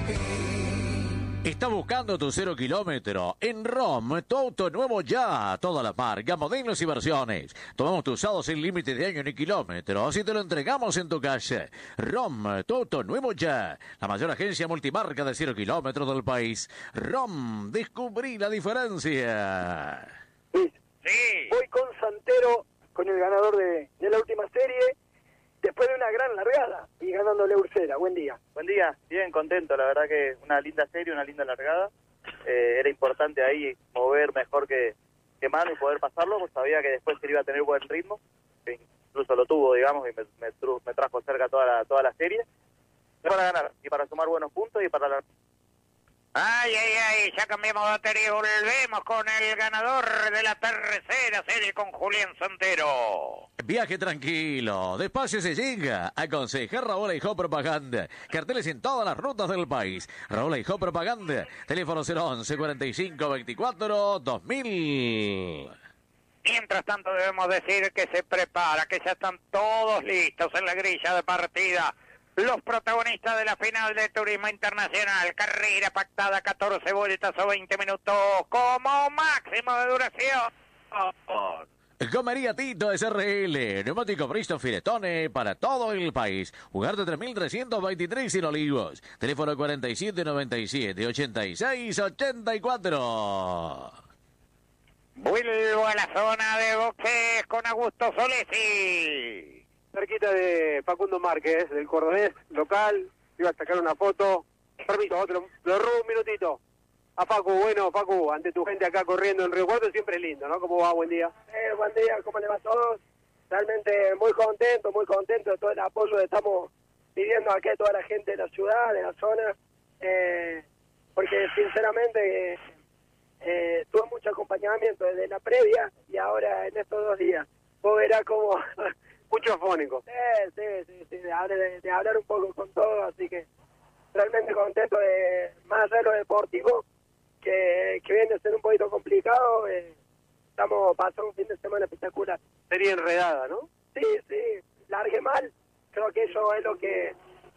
¿Estás buscando tu 0 kilómetro? En ROM, tu auto nuevo ya. Todas las marcas, modelos y versiones. Tomamos tu usado sin límite de año ni kilómetros y te lo entregamos en tu casa. ROM, tu auto nuevo ya. La mayor agencia multimarca de 0 kilómetros del país. ROM, descubrí la diferencia. Sí. Voy con Santero, con el ganador de la última serie, después de una gran largada y ganándole Ursera. Buen día. Buen día, bien contento, la verdad que una linda serie, una linda largada. Era importante ahí mover mejor que mano y poder pasarlo, pues sabía que después se iba a tener buen ritmo, que incluso lo tuvo, digamos, y me trajo cerca toda la serie, para ganar y para sumar buenos puntos y para la... Ay, ya cambiamos de batería y volvemos con el ganador de la tercera serie con Julián Santero. Viaje tranquilo, despacio se llega. Aconseja Raúl Aijó Propaganda. Carteles en todas las rutas del país. Raúl Aijó Propaganda. Teléfono 011 45 24 2000. Mientras tanto debemos decir que se prepara, que ya están todos listos en la grilla de partida. Los protagonistas de la final de Turismo Internacional, carrera pactada 14 vueltas o 20 minutos como máximo de duración. Comería Tito SRL, neumático Bristol Filetone para todo el país. Jugar de 3.323 en Olivos. Teléfono 4797-8684. Vuelvo a la zona de boxes con Augusto Solesi. Cerquita de Facundo Márquez, del cordobés local, iba a sacar una foto. Permiso, lo robo un minutito. A Facu, bueno, Facu, ante tu gente acá corriendo en Río Cuarto, siempre es lindo, ¿no? ¿Cómo va? Buen día. Buen día, ¿cómo le va a todos? Realmente muy contento de todo el apoyo que estamos pidiendo aquí a toda la gente de la ciudad, de la zona, porque sinceramente tuve mucho acompañamiento desde la previa y ahora en estos 2 días. Vos verás como... Mucho afónico. Sí, de hablar un poco con todo, así que realmente contento de, más allá de lo deportivo, que viene a ser un poquito complicado, estamos pasando un fin de semana espectacular. Sería enredada, ¿no? Sí, largué mal, creo que eso es lo que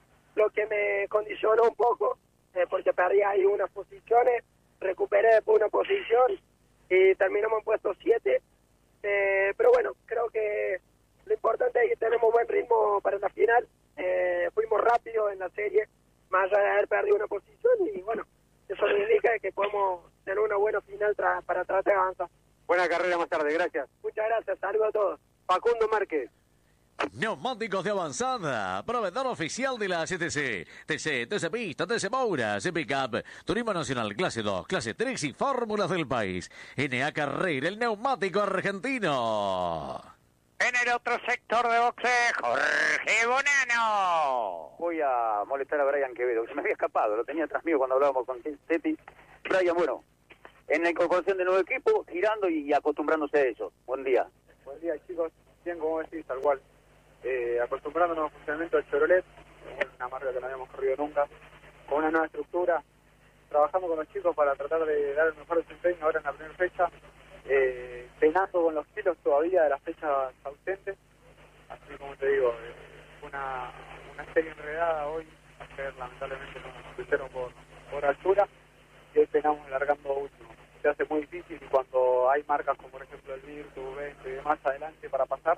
me condicionó un poco, porque perdí ahí unas posiciones, recuperé después una posición y terminamos en puesto 7, pero bueno, creo que lo importante es que tenemos buen ritmo para la final, fuimos rápido en la serie, más allá de haber perdido una posición, y bueno, eso nos indica que podemos tener una buena final para tratar de avanzar. Buena carrera más tarde, gracias. Muchas gracias, saludos a todos. Facundo Márquez. Neumáticos de avanzada, proveedor oficial de la CTC, TC Pista, TC Moura, C Pickup, Turismo Nacional Clase 2, Clase 3 y Fórmulas del país. NA Carrera, el neumático argentino. En el otro sector de boxeo, Jorge Bonano. Voy a molestar a Brian Quevedo, se me había escapado, lo tenía atrás mío cuando hablábamos con Teti. Brian, bueno, en la incorporación de nuevo equipo, girando y acostumbrándose a eso. Buen día. Buen día, chicos. Bien, como decís, tal cual. Acostumbrándonos al funcionamiento del Chevrolet, una marca que no habíamos corrido nunca, con una nueva estructura, trabajando con los chicos para tratar de dar el mejor desempeño ahora en la primera fecha, penando con los kilos todavía de las fechas ausentes, así como te digo, una serie enredada hoy, ayer lamentablemente nos pusieron por altura, y hoy penamos largando último. Se hace muy difícil y cuando hay marcas como por ejemplo el Virtu, 20 y demás adelante para pasar,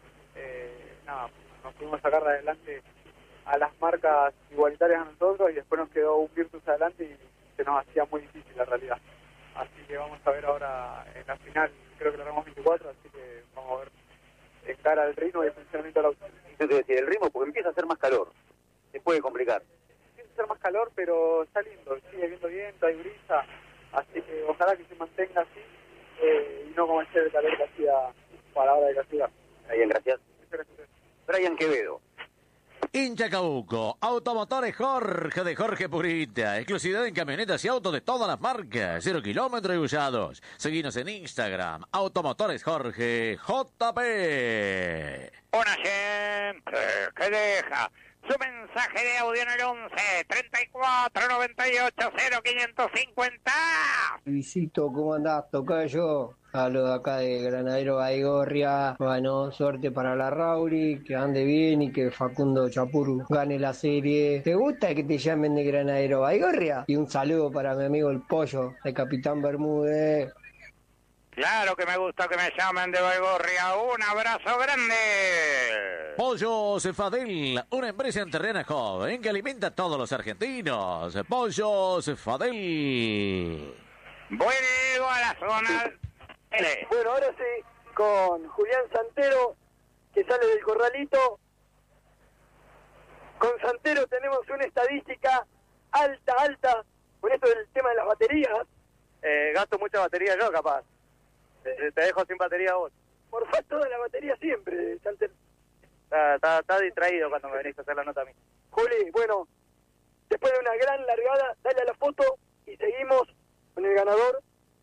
nos pudimos sacar de adelante a las marcas igualitarias a nosotros y después nos quedó un Virtus adelante y se nos hacía muy difícil la realidad. Así que vamos a ver ahora en la final, creo que lo haremos 24, así que vamos a ver en cara al ritmo y el funcionamiento del auto. Yo te decía, el ritmo, porque empieza a hacer más calor, se puede complicar. Empieza a hacer más calor, pero está lindo, sigue viendo viento, hay brisa, así que ojalá que se mantenga así y no como ayer el calor que hacía para la hora de castigar. Bien, gracias. Brian Quevedo. Hincha Cauco, Automotores Jorge de Jorge Purita, exclusividad en camionetas y autos de todas las marcas, 0 kilómetros y usados. Seguinos en Instagram, Automotores Jorge JP. Una gente que deja su mensaje de audio en el 11 34 98 0550. Luisito, ¿cómo andás? Tocayo. Hablo de acá de Granadero Baigorria. Bueno, suerte para la Rauri, que ande bien y que Facundo Chapuru gane la serie. ¿Te gusta que te llamen de Granadero Baigorria? Y un saludo para mi amigo el Pollo, de Capitán Bermúdez. Claro que me gusta que me llamen de Baigorria. Un abrazo grande. Pollo Cefadel, una empresa enterrena joven que alimenta a todos los argentinos. Pollo Cefadel. Vuelvo a la zona. Bueno, ahora sí, con Julián Santero, que sale del corralito. Con Santero tenemos una estadística alta, con esto del tema de las baterías. Gasto mucha batería yo, capaz. Te dejo sin batería vos. Por falta de la batería siempre, Santero. Está distraído cuando me venís a hacer la nota a mí. Juli, bueno, después de una gran largada, dale a la foto y seguimos con el ganador.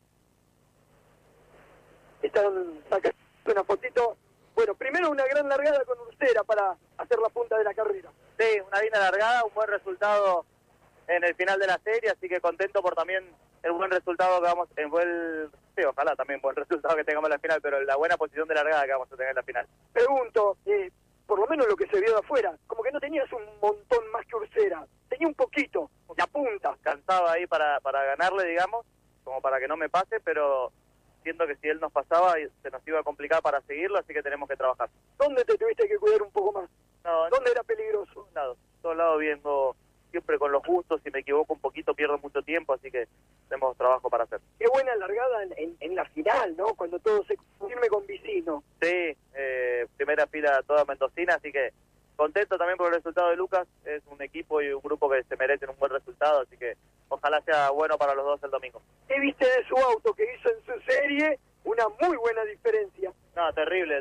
Están sacando una fotito. Bueno, primero una gran largada con Ursera para hacer la punta de la carrera. Sí, una linda largada, un buen resultado en el final de la serie, así que contento por también el buen resultado que vamos, sí, ojalá también buen resultado que tengamos en la final, pero la buena posición de largada que vamos a tener en la final. Pregunto, por lo menos lo que se vio de afuera, como que no tenías un montón más que Ursera, tenía un poquito, la punta. Cansaba ahí para ganarle, digamos, como para que no me pase, pero siento que si él nos pasaba se nos iba a complicar para seguirlo, así que tenemos que trabajar. ¿Dónde te tuviste que cuidar un poco más? No, ¿Dónde era peligroso? Todos lados viendo, siempre con los justos, si me equivoco un poquito pierdo mucho tiempo, así que tenemos trabajo para hacer. Qué buena largada en la final, ¿no? Cuando todo se firme con Vicino. Sí, primera fila toda mendocina, así que contento también por el resultado de Lucas. Es un equipo y un grupo que se merecen un buen resultado, así que ojalá sea bueno para los dos el domingo. ¿Qué viste de su auto que hizo en su serie? Una muy buena diferencia. No, terrible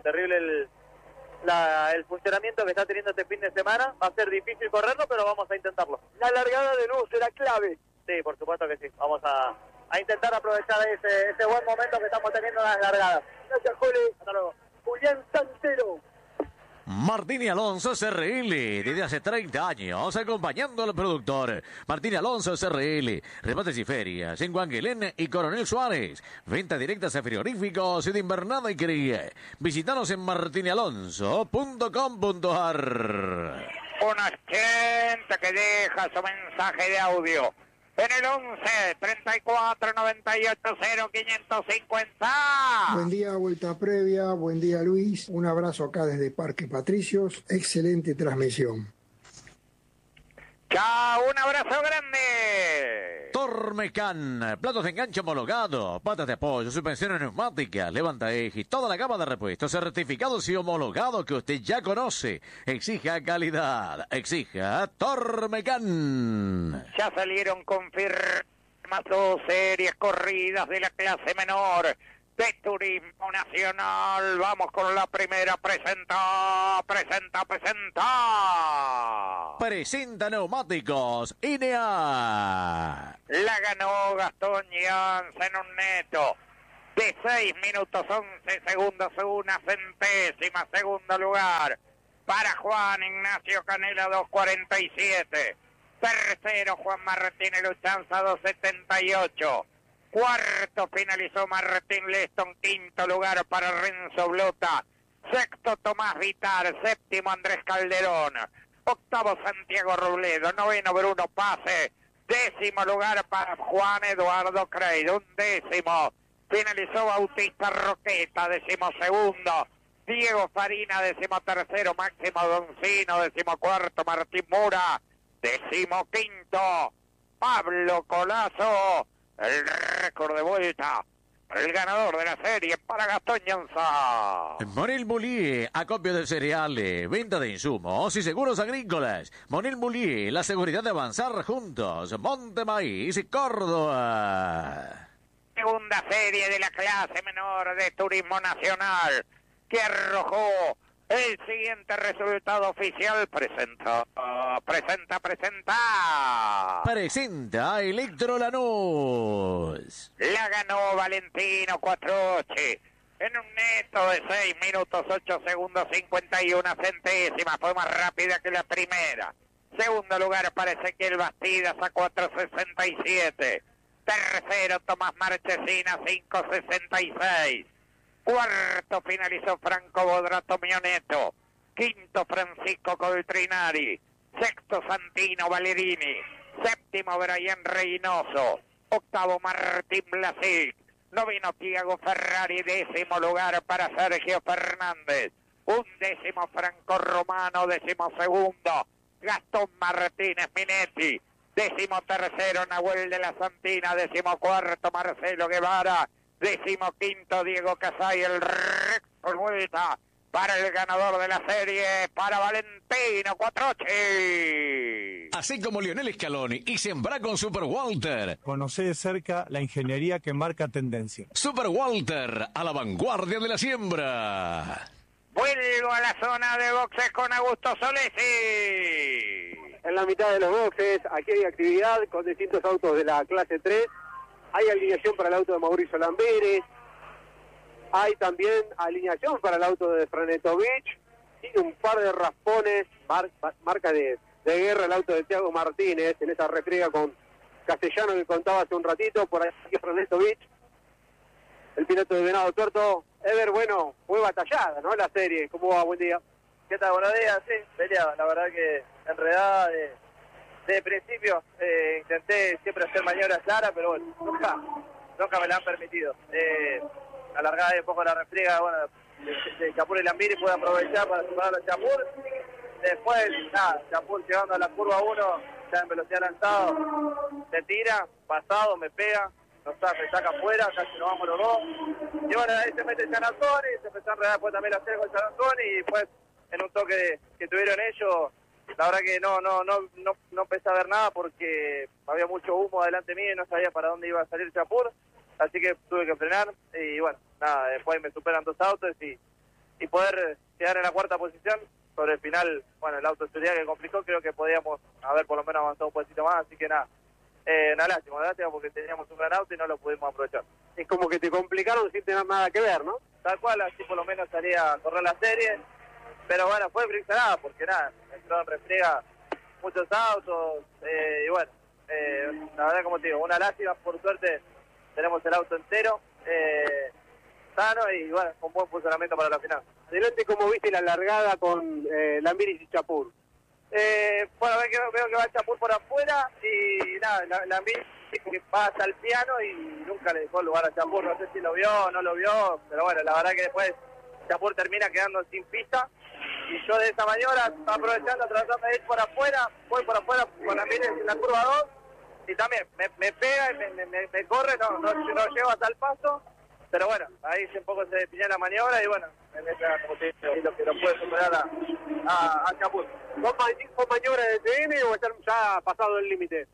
el funcionamiento que está teniendo este fin de semana. Va a ser difícil correrlo, pero vamos a intentarlo. La largada de nuevo será clave. Sí, por supuesto que sí. Vamos a intentar aprovechar ese buen momento que estamos teniendo en las largadas. Gracias, Jole. Hasta luego. Julián Santero. Martín Alonso SRL, desde hace 30 años, acompañando al productor. Martín Alonso SRL, remates y ferias en Guanguelén y Coronel Suárez. Venta directas a frigoríficos de invernada y cría. Visítanos en martinialonso.com.ar. Una gente que deja su mensaje de audio en el 11 34 98 0550. Buen día, vuelta previa. Buen día, Luis. Un abrazo acá desde Parque Patricios. Excelente transmisión. Chao, un abrazo grande. Tormecan, platos de enganche homologados, patas de apoyo, suspensiones neumáticas, levanta eje y toda la gama de repuestos certificados y homologados que usted ya conoce. Exija calidad, exija Tormecan. Ya salieron confirmadas 2 series corridas de la clase menor de Turismo Nacional. Vamos con la primera. Presenta. Presenta neumáticos INEA. La ganó Gastón Jansen, un neto de 6 minutos 11 segundos, una centésima. Segundo lugar para Juan Ignacio Canela, 2.47. Tercero Juan Martín Luchanza, 2.78. Cuarto finalizó Martín Leston. Quinto lugar para Renzo Blota. Sexto Tomás Vitar. Séptimo Andrés Calderón. Octavo Santiago Robledo. Noveno Bruno Pase. Décimo lugar para Juan Eduardo Creid. 11º finalizó Bautista Roqueta. 12º Diego Farina. 13º Máximo Doncino. 14º Martín Mura. 15º Pablo Colazo. El récord de vuelta, el ganador de la serie para Gastón Jansen. Monel Moulier, acopio de cereales, venta de insumos y seguros agrícolas. Monel Moulier, la seguridad de avanzar juntos. Monte Maíz, Córdoba. Segunda serie de la clase menor de Turismo Nacional, que arrojó el siguiente resultado oficial. Presenta Electro Lanús. La ganó Valentino Quattrochi. en un neto de 6 minutos, 8 segundos, 51 centésimas. Fue más rápida que la primera. Segundo lugar para Ezequiel Bastidas a 4.67. Tercero, Tomás Marchesina, 5.66. Cuarto finalizó Franco Bodrato Mioneto. Quinto, Francisco Coltrinari. Sexto, Santino Valerini. Séptimo, Brian Reynoso. Octavo, Martín Blasic. Noveno, Tiago Ferrari. Décimo lugar para Sergio Fernández. 11º, Franco Romano. 12º, Gastón Martínez Minetti. 13º, Nahuel de la Santina. 14º, Marcelo Guevara. 15º, Diego Casay. El récord vuelta para el ganador de la serie, para Valentino Quattrochi. Así como Lionel Scaloni y sembrá con Super Walter. Conocé de cerca la ingeniería que marca tendencia. Super Walter, a la vanguardia de la siembra. Vuelvo a la zona de boxes con Augusto Solesi. En la mitad de los boxes, aquí hay actividad con distintos autos de la clase 3. Hay alineación para el auto de Mauricio Lamberes. Hay también alineación para el auto de Franetovich. Y un par de raspones, marca de guerra el auto de Thiago Martínez, en esa refriega con Castellano que contaba hace un ratito. Por aquí Franetovich, el piloto de Venado Tuerto. Ever, bueno, fue batallada, ¿no? La serie. ¿Cómo va? Buen día. ¿Qué tal? Buenos días. Sí, peleaba. La verdad que enredada de principio. Intenté siempre hacer maniobras claras, pero bueno, nunca me la han permitido. Alargada un poco la refriega, bueno, de Chapur y Lambiri pude aprovechar para superar a Chapur. Después, nada, Chapur llegando a la curva 1, ya en velocidad lanzado, se tira, pasado, me pega, me saca afuera, casi nos vamos los dos. Y bueno, ahí se mete San Antoni, se empezó a enredar después también la serie con San Antoni, y después en un toque que tuvieron ellos, la verdad que no empecé a ver nada porque había mucho humo delante mío y no sabía para dónde iba a salir Chapur. Así que tuve que frenar y bueno, nada, después me superan dos autos y poder quedar en la cuarta posición. Sobre el final, bueno, el auto de seguridad que complicó, creo que podíamos haber por lo menos avanzado un poquito más, así que nada, una lástima porque teníamos un gran auto y no lo pudimos aprovechar. Es como que te complicaron sin tener nada que ver, ¿no? Tal cual, así por lo menos salía a correr la serie, pero bueno, fue friccionada porque nada, entró en refriega muchos autos y bueno, la verdad como te digo, una lástima, por suerte tenemos el auto entero, sano y bueno, con buen funcionamiento para la final. Adelante, ¿cómo viste la largada con Lambiris y Chapur? Bueno, veo que va Chapur por afuera y nada, Lambiris que va hasta el piano y nunca le dejó lugar a Chapur, no sé si lo vio o no lo vio, pero bueno, la verdad que después Chapur termina quedando sin pista y yo de esa maniobra, aprovechando, tratando de ir por afuera, voy por afuera con Lambiris en la curva 2 y también me pega y me corre, no llego hasta el paso, pero bueno, ahí un poco se definió la maniobra y bueno, en esa, como te digo, lo que lo puede superar a Chapur. ¿Fue maniobra de TN o están ya pasado el límite?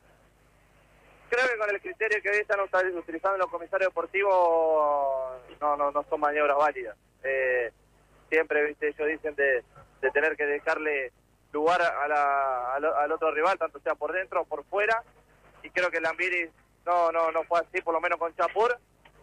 Creo que con el criterio que hoy están utilizando los comisarios deportivos no son maniobras válidas. Siempre, viste, ellos dicen de tener que dejarle lugar al otro rival, tanto sea por dentro o por fuera, y creo que Lambiris no fue así, por lo menos con Chapur,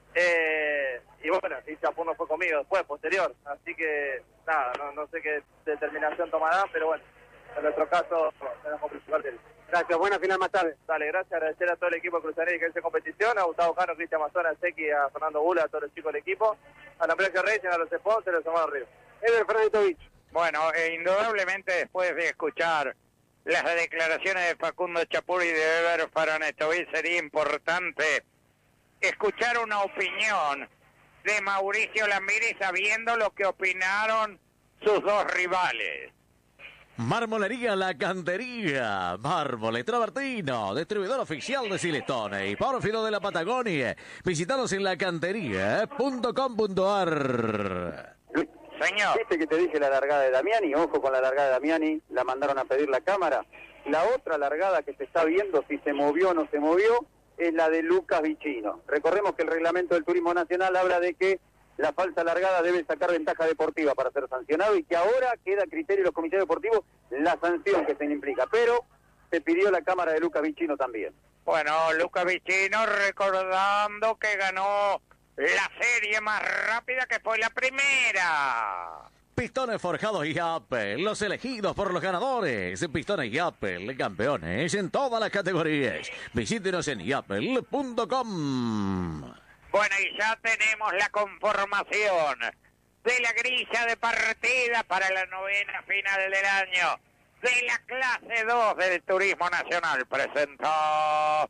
y bueno, y Chapur no fue conmigo después, posterior, así que nada, no sé qué determinación tomarán, pero bueno, en nuestro caso tenemos que participar de él. Gracias, buena final más tarde. Dale, gracias, agradecer a todo el equipo de Cruzaneri que hace competición, a Gustavo Cano, Cristian Mazona, a Sequi, a Fernando Bula, a todos los chicos del equipo, a la empresa Racing, a los sponsors, a los hermanos Ríos. Ever Franetovich. Bueno, indudablemente después de escuchar las declaraciones de Facundo Chapur y de Ever Franetovich sería importante escuchar una opinión de Mauricio Lambiris sabiendo lo que opinaron sus dos rivales. Marmolería La Cantería, Mármol Travertino, distribuidor oficial de Silestone y Pórfido de la Patagonia. Visítanos en lacantería.com.ar. Señor. ¿Viste que te dije la largada de Damiani? Ojo con la largada de Damiani, la mandaron a pedir la cámara. La otra largada que se está viendo, si se movió o no se movió, es la de Lucas Vicino. Recordemos que el reglamento del Turismo Nacional habla de que la falsa largada debe sacar ventaja deportiva para ser sancionado y que ahora queda a criterio de los comités deportivos la sanción que se le implica. Pero se pidió la cámara de Lucas Vicino también. Bueno, Lucas Vicino recordando que ganó la serie más rápida que fue la primera. Pistones forjados y Apple, los elegidos por los ganadores. Pistones y Apple, campeones en todas las categorías. Visítenos en yapel.com. Bueno, y ya tenemos la conformación de la grilla de partida para la 9ª final del año de la clase 2 del Turismo Nacional. Presenta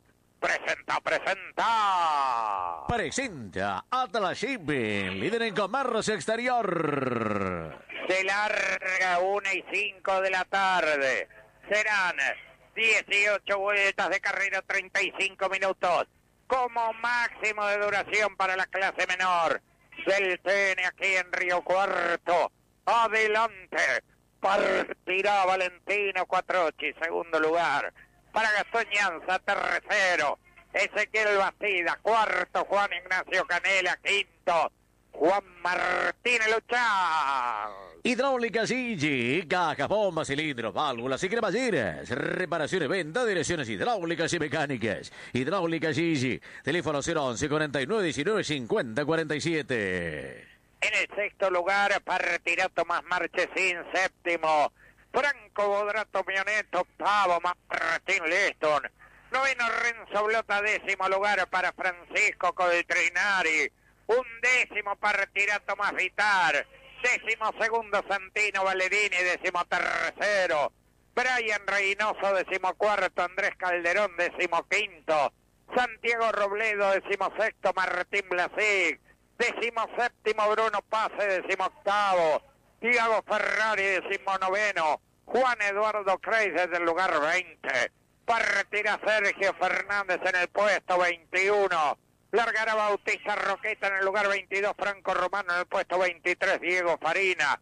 Atlas Shipping, líder en comercio exterior. Se larga 1:05 de la tarde. Serán 18 vueltas de carrera, 35 minutos. Como máximo de duración para la clase menor del TN aquí en Río Cuarto. Adelante. Partirá Valentino Quattrocchi, segundo lugar. Para Gastón Llanza, tercero. Ezequiel Bastida, cuarto. Juan Ignacio Canela, quinto. Juan Martínez Luchán. Hidráulica Gigi, cajas, bombas, cilindros, válvulas y cremalleras. Reparación y venta, direcciones hidráulicas y mecánicas. Hidráulica Gigi, teléfono 011 49 19 50 47. En el sexto lugar partirá Tomás Marchesín, séptimo. Franco Bodrato Mioneto, octavo. Martín Leston. Noveno Renzo Blota, décimo lugar para Francisco Coltrinari. 11º partirá Tomás Vitar. 12º Santino Valerini, 13º. Brian Reynoso, 14º. Andrés Calderón, 15º. Santiago Robledo, 16º. Martín Blasic, 17º. Bruno Pase, 18º. Tiago Ferrari, 19º. Juan Eduardo Kreis desde el lugar 20. Partirá Sergio Fernández en el puesto 21. Largará Bautista Roqueta en el lugar 22. Franco Romano en el puesto 23. Diego Farina.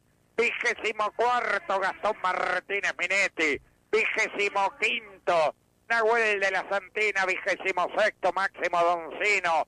24º Gastón Martínez Minetti. 25º Nahuel de la Santina. 26º Máximo Doncino.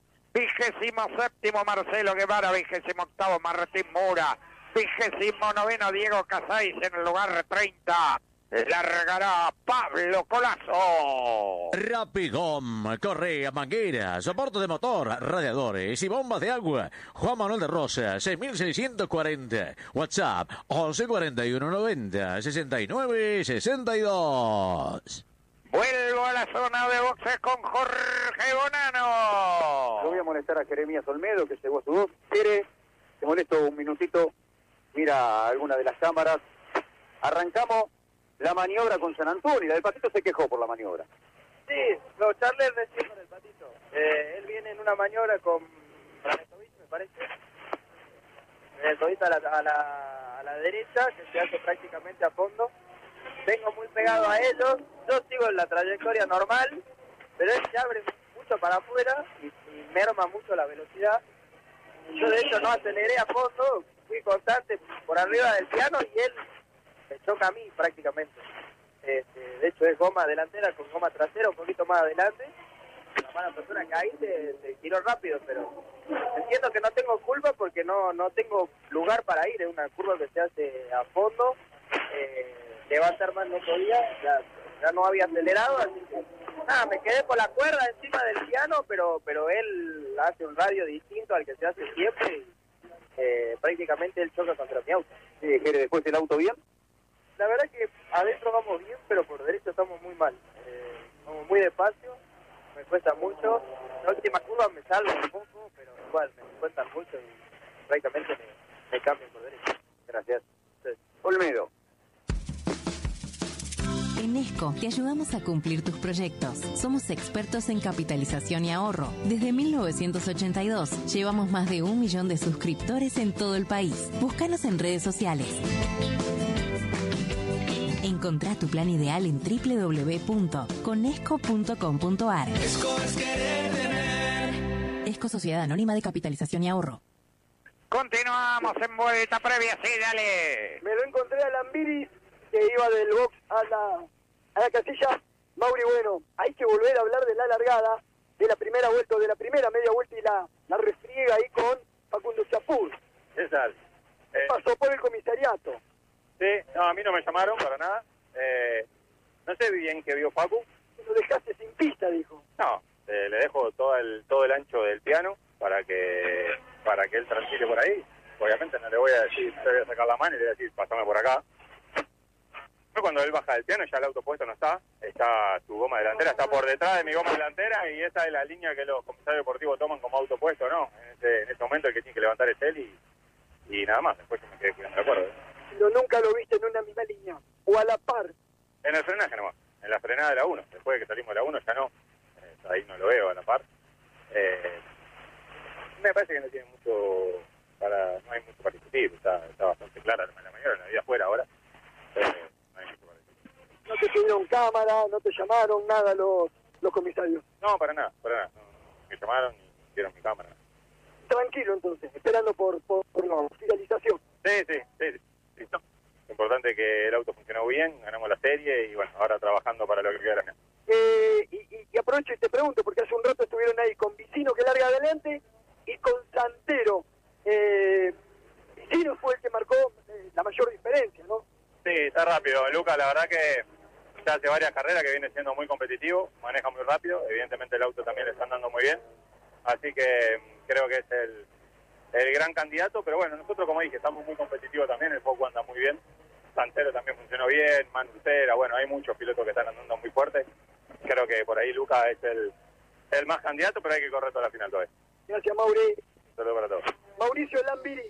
27º Marcelo Guevara. 28º Martín Mura. 29º Diego Casais en el lugar 30. Largará Pablo Colazo. Rapigom, correa, manguera, soporte de motor, radiadores y bombas de agua. Juan Manuel de Rosa, 6640. WhatsApp, 11 41 90 69 62. Vuelvo a la zona de boxes con Jorge Bonano. Yo voy a molestar a Jeremías Olmedo, que llegó a su voz. Quiere, te molesto un minutito. Mira alguna de las cámaras. Arrancamos la maniobra con San Antonio. La del Patito se quejó por la maniobra. Sí, lo charlé recién con el Patito. Él viene en una maniobra con Branetovich, me parece. Branetovich a la derecha, que se hace prácticamente a fondo. Vengo muy pegado a ellos. Yo sigo en la trayectoria normal, pero él se abre mucho para afuera y merma mucho la velocidad. Yo de hecho no aceleré a fondo, fui constante por arriba del piano y él me choca a mí prácticamente. De hecho es goma delantera con goma trasera un poquito más adelante. La mala persona que ahí se giró rápido, pero entiendo que no tengo culpa porque no tengo lugar para ir. Es una curva que se hace a fondo. Levantar más no podía, ya no había acelerado, así que nada, me quedé por la cuerda encima del piano, pero él hace un radio distinto al que se hace siempre y prácticamente él choca contra mi auto. Sí, Jere, después el auto bien. La verdad que adentro vamos bien, pero por derecho estamos muy mal. Vamos muy despacio, me cuesta mucho. La última curva me salvo un poco, pero igual me cuesta mucho y prácticamente me cambian por derecho. Gracias. Sí. Olmedo. En ESCO te ayudamos a cumplir tus proyectos. Somos expertos en capitalización y ahorro. Desde 1982 llevamos más de 1 millón de suscriptores en todo el país. Búscanos en redes sociales. Encontrá tu plan ideal en www.conesco.com.ar. ESCO es querer tener. ESCO Sociedad Anónima de Capitalización y Ahorro. Continuamos en vuelta previa, sí, dale. Me lo encontré a Lambiris, que iba del box a la casilla. Mauri, bueno, hay que volver a hablar de la largada, de la primera vuelta, de la primera media vuelta y la refriega ahí con Facundo Chapur. César. Pasó por el comisariato. Sí, no, a mí no me llamaron para nada. No sé bien qué vio Facu. Lo dejaste sin pista, dijo. No, le dejo todo el ancho del piano para que él transite por ahí, obviamente no le voy a decir, te voy a sacar la mano y le voy a decir, pásame por acá. Pero cuando él baja del piano, ya el auto puesto no está su goma delantera, está por detrás de mi goma delantera y esa es la línea que los comisarios deportivos toman como auto puesto, ¿no? En ese momento el que tiene que levantar es él y nada más, después yo me quedé cuidando, ¿de acuerdo? Pero nunca lo viste en una misma línea, o a la par. En el frenaje nomás, en la frenada de la 1, después de que salimos de la 1 ya no, ahí no lo veo a la par. Me parece que no tiene mucho no hay mucho para discutir, está bastante clara la mayoría, la vida afuera ahora, no hay mucho para discutir. ¿No te tuvieron cámara, no te llamaron, nada los comisarios? No, para nada, no, me llamaron y dieron mi cámara. Tranquilo entonces, esperando por la finalización. Sí, listo. Es importante que el auto funcionó bien, ganamos la serie y bueno, ahora trabajando para lo que queda de la mía. Y aprovecho y te pregunto, porque hace un rato estuvieron ahí con Vicino que larga adelante y con Santero. Vicino fue el que marcó la mayor diferencia, ¿no? Sí, está rápido. Lucas, la verdad que ya hace varias carreras que viene siendo muy competitivo, maneja muy rápido, evidentemente el auto también le está andando muy bien, así que creo que es el gran candidato, pero bueno, nosotros como dije, estamos muy competitivos también, el Foco anda muy bien, Santero también funcionó bien, Manutera, bueno, hay muchos pilotos que están andando muy fuertes, creo que por ahí Lucas es el más candidato, pero hay que correr toda la final todavía. Gracias, Mauri. Saludos para todos. Mauricio Lambiri.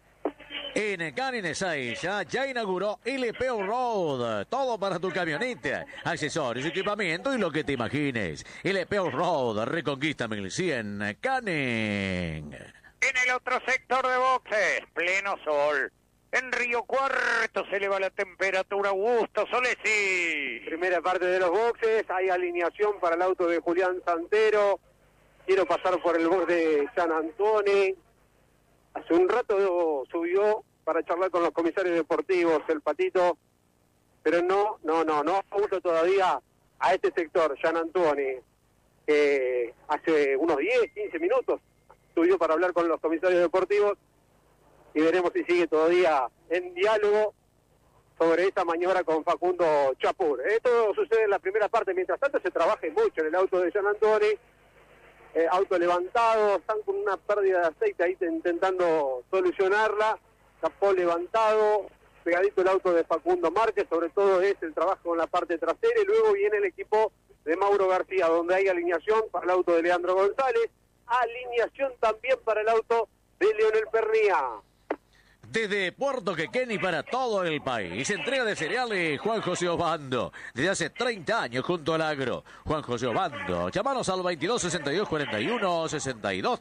En Canine 6 ya inauguró LP Road. Todo para tu camioneta, accesorios, equipamiento y lo que te imagines. LP Road, Reconquista 1100, Canin. En el otro sector de boxes, pleno sol. En Río Cuarto se eleva la temperatura. Augusto Solesi. Primera parte de los boxes, hay alineación para el auto de Julián Santero. Quiero pasar por el box de San Antonio. Hace un rato subió para charlar con los comisarios deportivos, el Patito, pero no gusto todavía a este sector, San Antonio, que hace unos 10, 15 minutos subió para hablar con los comisarios deportivos y veremos si sigue todavía en diálogo sobre esa maniobra con Facundo Chapur. Esto sucede en la primera parte, mientras tanto se trabaja mucho en el auto de San Antonio. Auto levantado, están con una pérdida de aceite ahí intentando solucionarla, capó levantado, pegadito el auto de Facundo Márquez, sobre todo es el trabajo en la parte trasera, y luego viene el equipo de Mauro García, donde hay alineación para el auto de Leandro González, alineación también para el auto de Leonel Pernía. Desde Puerto Quequén para todo el país, entrega de cereales Juan José Obando, desde hace 30 años junto al agro. Juan José Obando, llámanos al 22 62 41 62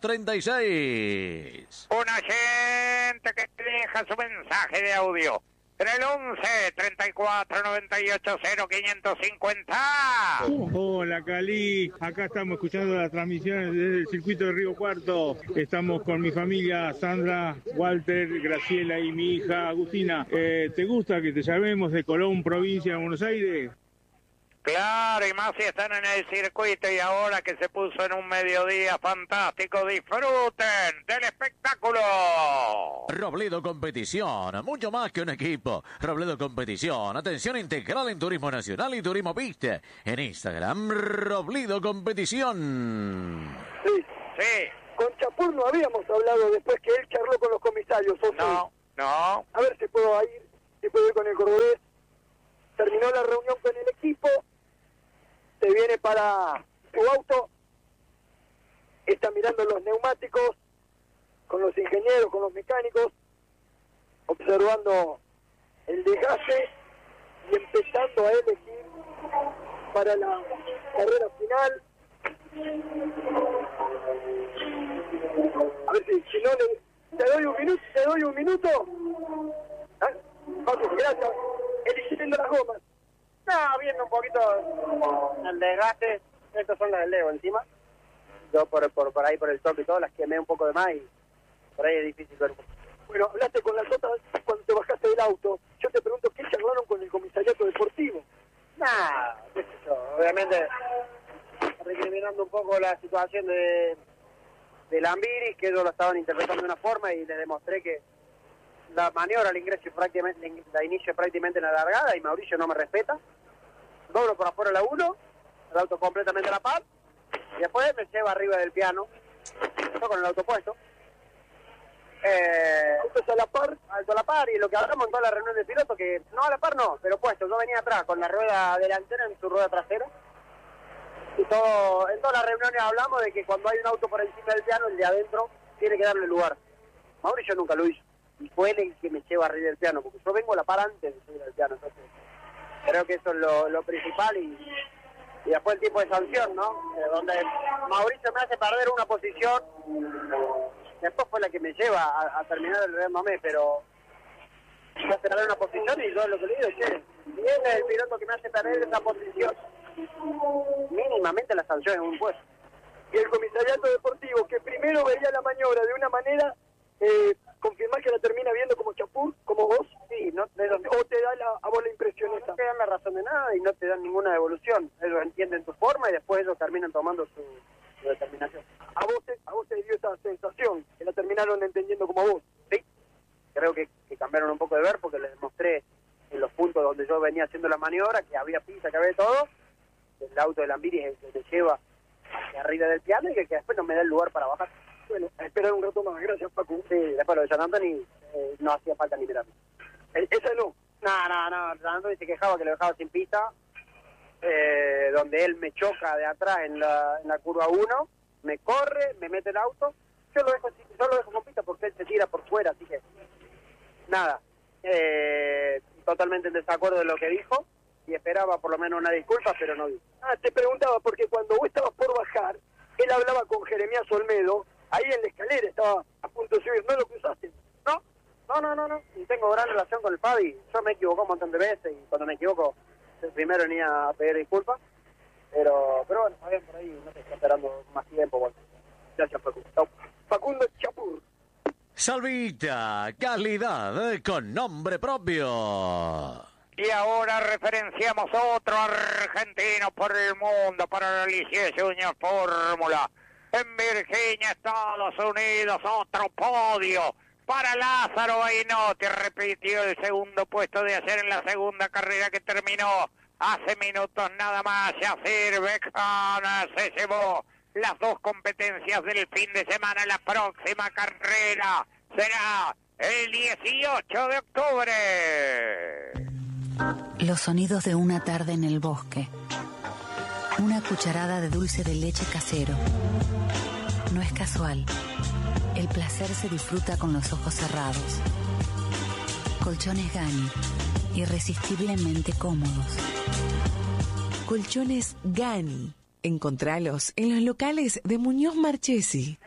36. Una gente que deja su mensaje de audio en el 11 34 98 0 550. Hola Cali, acá estamos escuchando las transmisiones desde el circuito de Río Cuarto. Estamos con mi familia, Sandra, Walter, Graciela y mi hija Agustina. ¿Te gusta que te llamemos de Colón, provincia de Buenos Aires? Claro, y más si están en el circuito y ahora que se puso en un mediodía fantástico, disfruten del espectáculo. Robledo Competición, mucho más que un equipo. Robledo Competición, atención integral en turismo nacional y turismo pista. En Instagram, Robledo Competición. Sí. Con Chapur no habíamos hablado después que él charló con los comisarios. No. A ver si puedo ir con el cordobés. Terminó la reunión con el equipo. Se viene para su auto, está mirando los neumáticos, con los ingenieros, con los mecánicos, observando el desgaste y empezando a elegir para la carrera final. A ver si no te doy un minuto. ¿Ah? Ok, gracias. Eligiendo las gomas. No, viendo un poquito el desgaste. Estas son las del Leo encima. Yo por ahí, por el toque y todo, las quemé un poco de más y por ahí es difícil ver. Bueno, hablaste con las otras cuando te bajaste del auto. Yo te pregunto, ¿qué charlaron con el comisariato deportivo? Nada, qué sé yo. Obviamente, recriminando un poco la situación de Lambiris, que ellos lo estaban interpretando de una forma y les demostré que la maniobra la inicio prácticamente en la largada y Mauricio no me respeta. Doblo por afuera la 1, el auto completamente a la par, y después me lleva arriba del piano, yo con el auto puesto. Autos a la par. Alto a la par, y lo que hablamos en toda la reunión de piloto, que no a la par no, pero puesto, yo venía atrás con la rueda delantera en su rueda trasera. Y en todas las reuniones hablamos de que cuando hay un auto por encima del piano, el de adentro tiene que darle lugar. Mauricio nunca lo hizo, y fue él el que me lleva arriba del piano, porque yo vengo a la par antes de subir al piano, entonces creo que eso es lo principal, y después el tipo de sanción, ¿no? Donde Mauricio me hace perder una posición, después fue la que me lleva a terminar el remándome, pero me hace perder una posición, y yo lo que le digo, che, si él es el piloto que me hace perder esa posición, mínimamente la sanción es un puesto. Y el comisariato deportivo, que primero veía la maniobra de una manera, confirmar que la termina viendo como Chapur, como vos, sí, no, o te da a vos la impresión esa. No te dan la razón de nada y no te dan ninguna devolución. Ellos entienden tu forma y después ellos terminan tomando su determinación. ¿A vos te dio esa sensación, que la terminaron entendiendo como vos? Sí, creo que cambiaron un poco de ver, porque les demostré en los puntos donde yo venía haciendo la maniobra que había pista, que había todo. El auto de Lambiri es el que te lleva hacia arriba del piano, y que después no me da el lugar para bajar. Bueno, a esperar un rato más. Gracias, Paco. Sí, después lo de San Antonio no hacía falta ni mirarlo. ¿Esa no? No, San Antonio se quejaba que lo dejaba sin pista, donde él me choca de atrás en la curva 1, me corre, me mete el auto, yo lo dejo con pista porque él se tira por fuera, así que nada, totalmente en desacuerdo de lo que dijo, y esperaba por lo menos una disculpa, pero no dijo. Te preguntaba, porque cuando vos estabas por bajar, él hablaba con Jeremías Olmedo, ahí en la escalera estaba a punto de subir, ¿no lo cruzaste? No, y tengo gran relación con el Fabi, yo me equivoco un montón de veces, y cuando me equivoco, primero ni a pedir disculpas, pero bueno, está bien, por ahí no te está esperando más tiempo. Bueno. Gracias, Facundo. Facundo Chapur. Salvita, calidad con nombre propio. Y ahora referenciamos otro argentino por el mundo para la Licie Junior Fórmula. En Virginia, Estados Unidos, otro podio para Lázaro Bainotti. Repitió el segundo puesto de ayer en la segunda carrera que terminó hace minutos nada más. Yacir Beckman se llevó las dos competencias del fin de semana. La próxima carrera será el 18 de octubre. Los sonidos de una tarde en el bosque. Una cucharada de dulce de leche casero. No es casual. El placer se disfruta con los ojos cerrados. Colchones Gani. Irresistiblemente cómodos. Colchones Gani. Encontralos en los locales de Muñoz Marchesi.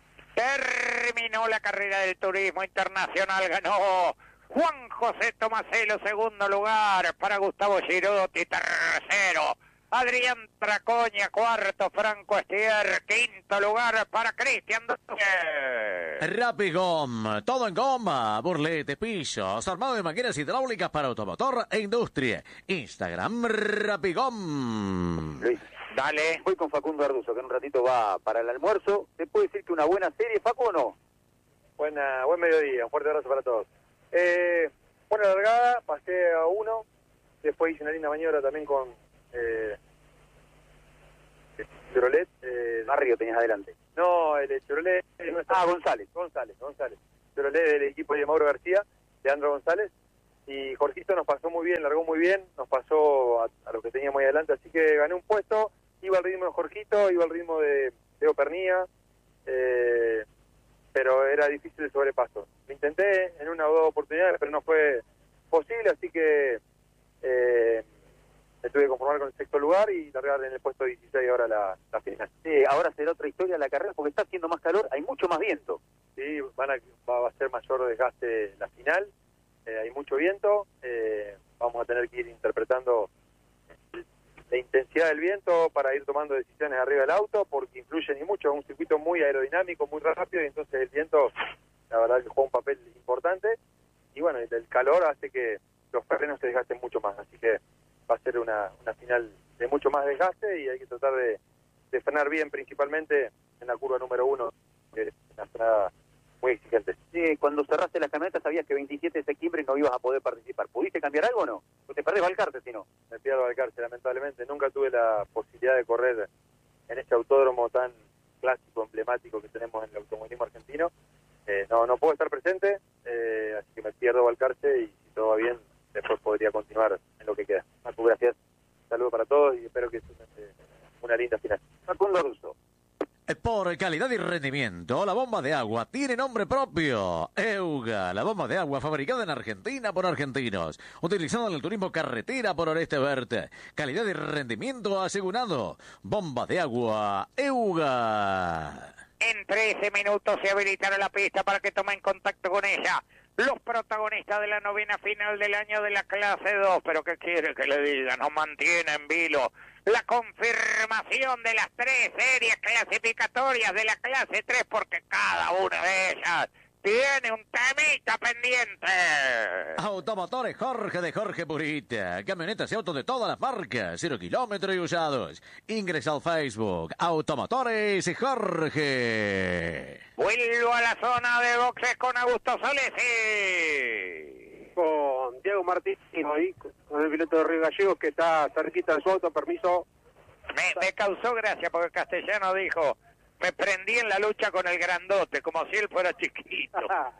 Terminó la carrera del turismo internacional. Ganó Juan José Tomaselo, segundo lugar para Gustavo Girotti, tercero Adrián Tracoña, cuarto Franco Estier, quinto lugar para Cristian Duque. Rapigom, todo en goma, burletes, pisos, armado de máquinas hidráulicas para automotor e industria. Instagram Rapigom. Luis, dale. Voy con Facundo Arduzo, que en un ratito va para el almuerzo. ¿Te puede decir que una buena serie, Facu, o no? Buen mediodía, un fuerte abrazo para todos. Buena largada, pasé a 1, después hice una linda maniobra también con Chevrolet. Barrio tenías adelante. No, el Chevrolet no está. González. Chevrolet del equipo de Mauro García, Leandro González, y Jorgito nos pasó muy bien, largó muy bien, nos pasó a lo que teníamos ahí adelante, así que gané un puesto, iba al ritmo de Jorgito, iba al ritmo de Teo Pernía, pero era difícil el sobrepaso. Lo intenté en una o dos oportunidades, pero no fue posible, así que me tuve que conformar con el sexto lugar y largar en el puesto 16 ahora la final. Sí, ahora será otra historia la carrera porque está haciendo más calor, hay mucho más viento. Sí, va a ser mayor desgaste la final, hay mucho viento, vamos a tener que ir interpretando la intensidad del viento para ir tomando decisiones arriba del auto, porque influyen y mucho, es un circuito muy aerodinámico, muy rápido, y entonces el viento, la verdad que juega un papel importante, y bueno, el calor hace que los frenos se desgasten mucho más, así que va a ser una final de mucho más desgaste, y hay que tratar de frenar bien, principalmente en la curva número 1, que es una frenada muy exigente. Sí, cuando cerraste la camioneta sabías que 27 de septiembre no ibas a poder participar. ¿Pudiste cambiar algo o no? ¿O te perdés Valcarce si no? Me pierdo Valcarce, lamentablemente. Nunca tuve la posibilidad de correr en este autódromo tan clásico, emblemático que tenemos en el automovilismo argentino. no puedo estar presente, así que me pierdo Balcarce y si todo va bien, después podría continuar en lo que queda. Facu, gracias. Saludos para todos y espero que sea una linda final. Facundo Russo. Por calidad y rendimiento, la bomba de agua tiene nombre propio. Euga, la bomba de agua fabricada en Argentina por argentinos, utilizada en el turismo carretera por Oreste Verde. Calidad y rendimiento asegurado. Bomba de agua Euga. En 13 minutos se habilitará la pista para que tomen contacto con ella los protagonistas de la novena final del año de la clase 2. Pero ¿qué quiere que le diga? Nos mantiene en vilo la confirmación de las 3 series clasificatorias de la clase 3, porque cada una de ellas tiene un temita pendiente. Automotores Jorge de Jorge Purita. Camionetas y autos de todas las marcas. 0 kilómetros y usados. Ingresa al Facebook. Automotores Jorge. Vuelvo a la zona de boxes con Augusto Solesi. Con Diego Martín, ahí, con el piloto de Río Gallegos que está cerquita de su auto, permiso. Me causó gracia porque Castellano dijo, me prendí en la lucha con el grandote, como si él fuera chiquito.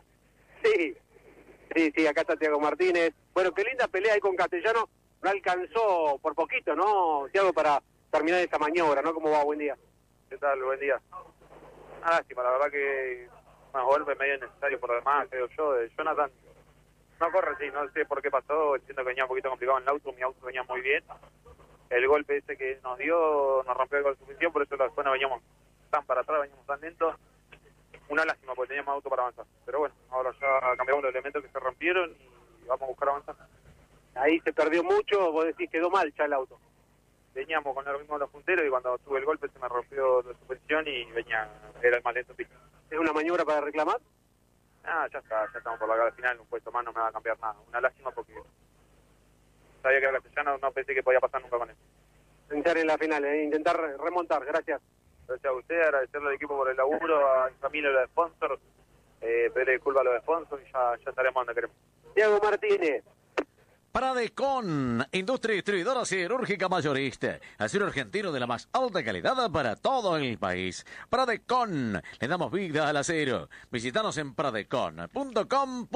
Sí, acá está Tiago Martínez. Bueno, qué linda pelea ahí con Castellano. No alcanzó por poquito, ¿no, Tiago, para terminar esa maniobra, ¿no? ¿Cómo va? Buen día. ¿Qué tal? Buen día. Una lástima, la verdad que unos golpes medio necesarios por lo demás, creo yo, de Jonathan. No corre, sí, no sé por qué pasó, entiendo que venía un poquito complicado en el auto, mi auto venía muy bien. El golpe ese que nos dio, nos rompió algo de suspensión, por eso después no veníamos tan para atrás, veníamos tan lentos. Una lástima, porque teníamos auto para avanzar. Pero bueno, ahora ya cambiamos los elementos que se rompieron y vamos a buscar avanzar. Ahí se perdió mucho, vos decís quedó mal ya el auto. Veníamos con lo mismo los punteros y cuando tuve el golpe se me rompió la suspensión y era el más lento. ¿Es una maniobra para reclamar? Ya estamos por la cara final, un puesto más no me va a cambiar nada. Una lástima porque sabía que era Castellano, no pensé que podía pasar nunca con él. Pensar en la final, intentar remontar, gracias. Gracias a usted, agradecerle al equipo por el laburo, a mi familia, a los sponsors, pedirle disculpas a los sponsors y ya estaremos donde queremos. Diego Martínez. Pradecon, industria distribuidora siderúrgica mayorista. Acero argentino de la más alta calidad para todo el país. Pradecon, le damos vida al acero. Visítanos en pradecon.com.ar.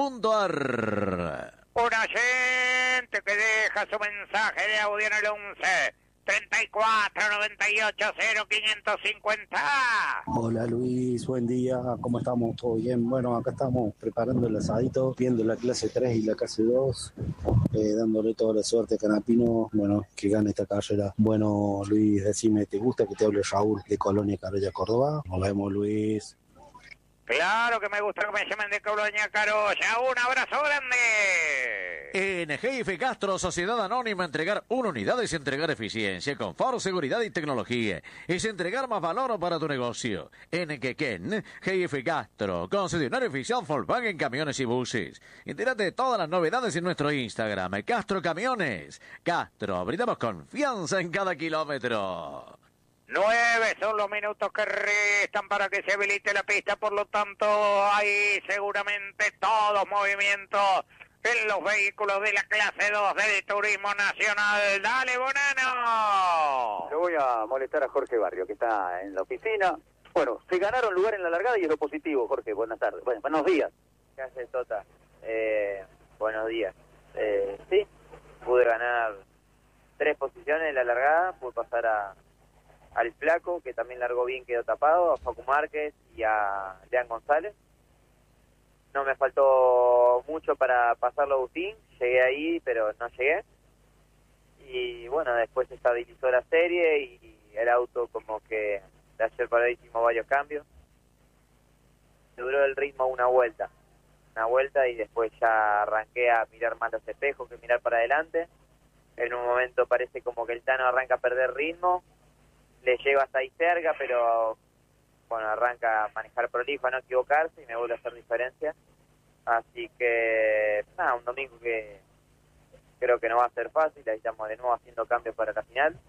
Una gente que deja su mensaje de audio en el 11 34 98 0550. Hola Luis, buen día, ¿cómo estamos? ¿Todo bien? Bueno, acá estamos preparando el asadito, viendo la clase 3 y la clase 2, dándole toda la suerte a Canapino, bueno, que gane esta carrera. Bueno, Luis, decime, ¿te gusta que te hable Raúl de Colonia Carolla, Córdoba? Nos vemos, Luis. Claro que me gusta que me llamen de Colonia Carolla. Un abrazo grande. En GF Castro, Sociedad Anónima, entregar una unidad es entregar eficiencia, confort, seguridad y tecnología. Es entregar más valor para tu negocio. En Quequén, GF Castro, concesionario oficial Volkswagen en camiones y buses. Entérate de todas las novedades en nuestro Instagram, Castro Camiones. Castro, brindamos confianza en cada kilómetro. 9 son los minutos que restan para que se habilite la pista, por lo tanto hay seguramente todos movimientos en los vehículos de la clase 2 del Turismo Nacional. ¡Dale, Bonano! Le voy a molestar a Jorge Barrio, que está en la oficina. Bueno, se ganaron lugar en la largada y es lo positivo, Jorge. Buenas tardes. Bueno, buenos días. ¿Qué hace, Tota? Buenos días. Sí, pude ganar 3 posiciones en la largada, pude pasar al Flaco, que también largó bien, quedó tapado, a Facu Márquez y a Lean González. No me faltó mucho para pasarlo a Agustín, llegué ahí, pero no llegué. Y bueno, después se estabilizó la serie y el auto como que de ayer para hoy hicimos varios cambios. Duró el ritmo una vuelta y después ya arranqué a mirar más los espejos que mirar para adelante. En un momento parece como que el Tano arranca a perder ritmo, le llego hasta ahí cerca, pero bueno, arranca a manejar prolijo, a no equivocarse y me vuelve a hacer diferencia. Así que nada, un domingo que creo que no va a ser fácil, ahí estamos de nuevo haciendo cambios para la final.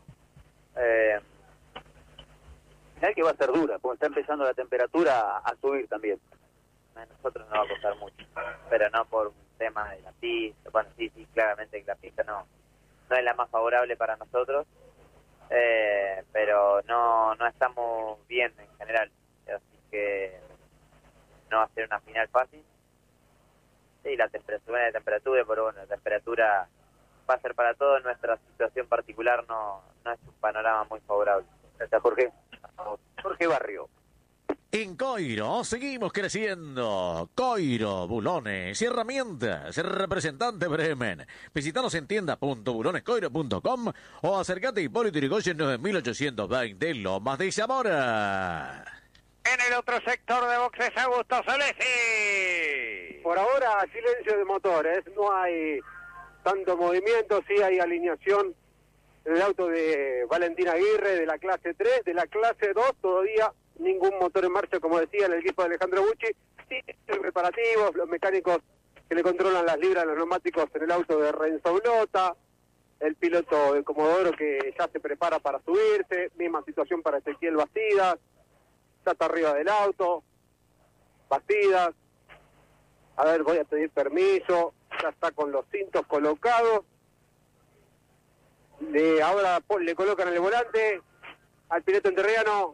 Final que va a ser dura, porque está empezando la temperatura a subir también. A nosotros nos va a costar mucho, pero no por un tema de la pista. Bueno, sí, claramente que la pista no es la más favorable para nosotros, pero no estamos bien en general, así que no va a ser una final fácil. Sí, la temperatura, pero bueno, la temperatura va a ser para todos. Nuestra situación particular no es un panorama muy favorable. Gracias, Jorge. Jorge Barrio. En Coiro seguimos creciendo. Coiro, bulones y herramientas. Representante Bremen. Visítanos en tienda.bulonescoiro.com o acércate a Hipólito Yrigoyen 9820 Lomas de Zamora. En el otro sector de boxes, Augusto Solesi. Por ahora, silencio de motores. No hay tanto movimiento, sí hay alineación en el auto de Valentín Aguirre, de la clase 3, de la clase 2, todavía ningún motor en marcha, como decía, en el equipo de Alejandro Bucci. Sí, preparativos, los mecánicos que le controlan las libras, los neumáticos en el auto de Renzo Blota, el piloto de Comodoro que ya se prepara para subirse, misma situación para Ezequiel Bastidas, ya está arriba del auto, Bastidas, a ver, voy a pedir permiso, ya está con los cintos colocados, ahora le colocan el volante al piloto enterriano,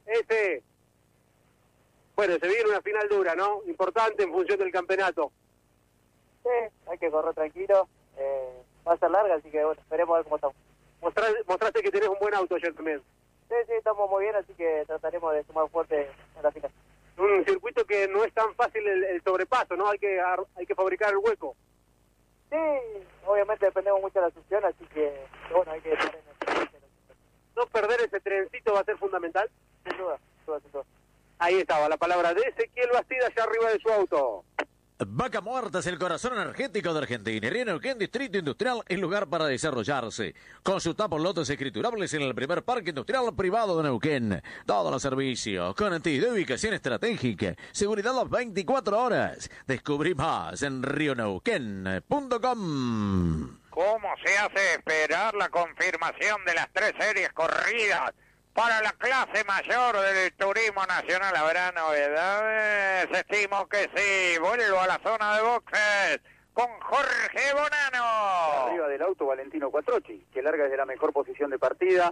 bueno, se viene una final dura, ¿no? Importante en función del campeonato. Sí, hay que correr tranquilo, va a ser larga, así que bueno, esperemos a ver cómo estamos. Mostraste que tenés un buen auto ayer también. Sí, estamos muy bien, así que trataremos de sumar fuerte en la final. Un circuito que no es tan fácil el sobrepaso, ¿no? Hay que fabricar el hueco. Sí, obviamente dependemos mucho de la succión, así que bueno, hay que estar en el... No perder ese trencito va a ser fundamental. Sin duda. Ahí estaba la palabra de Ezequiel Bastida allá arriba de su auto. Vaca Muerta es el corazón energético de Argentina. Río Neuquén, Distrito Industrial, es lugar para desarrollarse. Consulta por lotes escriturables en el primer parque industrial privado de Neuquén. Todos los servicios, conectividad y ubicación estratégica. Seguridad las 24 horas. Descubrí más en rioneuquén.com. ¿Cómo se hace esperar la confirmación de las 3 series corridas para la clase mayor del turismo nacional? ¿Habrá novedades? Estimo que sí. Vuelvo a la zona de boxes con Jorge Bonano. Arriba del auto Valentino Quattrocchi, que larga desde la mejor posición de partida.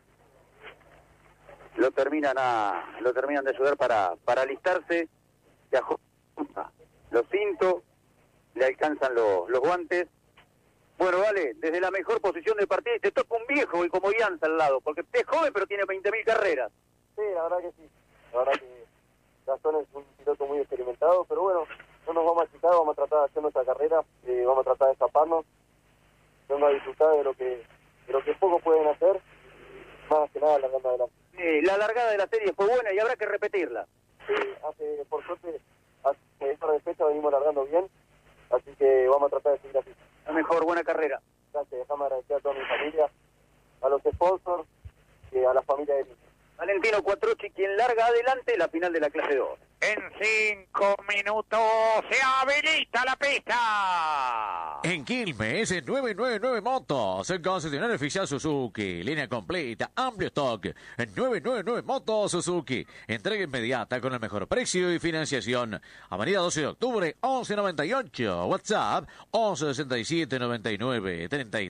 Lo terminan de ayudar para alistarse. Se ajusta los cintos, le alcanzan los guantes. Bueno, vale, desde la mejor posición de partida, y te toca un viejo y como Ianza al lado, porque es joven pero tiene 20.000 carreras. Sí, la verdad que sí. La verdad que Gastón es un piloto muy experimentado, pero bueno, no nos vamos a achicar, vamos a tratar de hacer nuestra carrera, vamos a tratar de escaparnos, vamos a disfrutar de lo que pocos pueden hacer, más que nada largando adelante. La largada de la serie fue buena y habrá que repetirla. Sí, por suerte, hace un par de fechas venimos largando bien, así que vamos a tratar de seguir así. La mejor, buena carrera. Gracias, déjame agradecer a toda mi familia, a los sponsors y a la familia de Valentino Quattrocchi, quien larga adelante la final de la clase 2. En 5 minutos se habilita la pista. En Quilmes, 999 Motos, concesionario oficial Suzuki, línea completa, amplio stock, 999 Motos Suzuki, entrega inmediata con el mejor precio y financiación. Avenida 12 de octubre, 1198, WhatsApp, 1167 99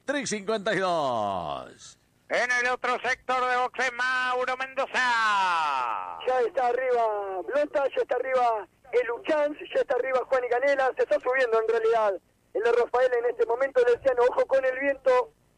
3352. En el otro sector de boxe, Mauro Mendoza. Ya está arriba Blota, ya está arriba el Uchans, ya está arriba Juan y Canela, se está subiendo en realidad el de Rafael en este momento, le decían ojo con el viento,